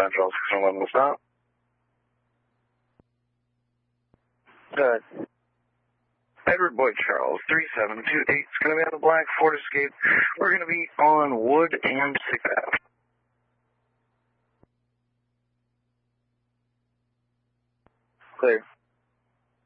San Charles 611 will stop. Good. Edward Boyd Charles, 3728, it's going to be on the black Ford Escape. We're going to be on Wood and 6th Ave. Clear.